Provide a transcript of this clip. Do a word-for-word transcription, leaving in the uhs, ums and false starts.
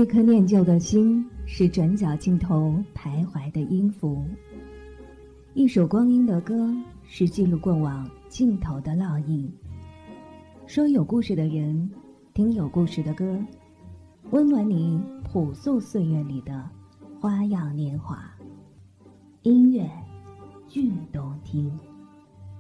一颗念旧的心，是转角尽头徘徊的音符；一首光阴的歌，是记录过往尽头的烙印。说有故事的人，听有故事的歌，温暖你朴素岁月里的花样年华。音乐，剧动听。